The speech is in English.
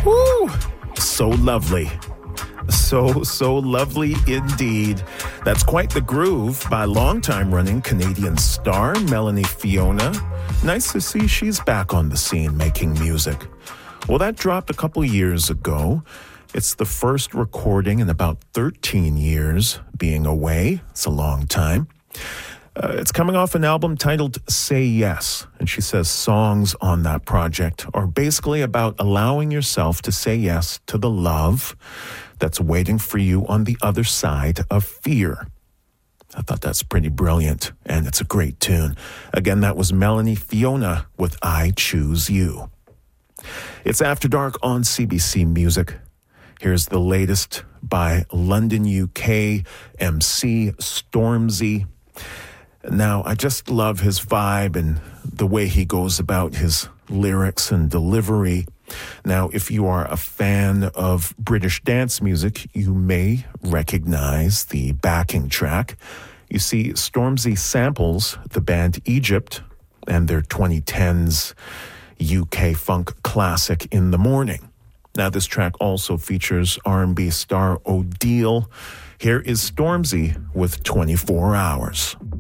Woo! So lovely. So lovely indeed. That's quite the groove by longtime-running Canadian star Melanie Fiona. Nice to see she's back on the scene making music. Well, that dropped a couple years ago. It's the first recording in about 13 years being away. It's a long time. It's coming off an album titled Say Yes, and she says songs on that project are basically about allowing yourself to say yes to the love that's waiting for you on the other side of fear. I thought that's pretty brilliant, and it's a great tune. Again, that was Melanie Fiona with I Choose You. It's After Dark on CBC Music. Here's the latest by London, UK MC Stormzy. Now, I just love his vibe and the way he goes about his lyrics and delivery. Now, if you are a fan of British dance music, you may recognize the backing track. You see, Stormzy samples the band Egypt and their 2010s UK funk classic In the Morning. Now, this track also features R&B star Odile. Here is Stormzy with 24 Hours.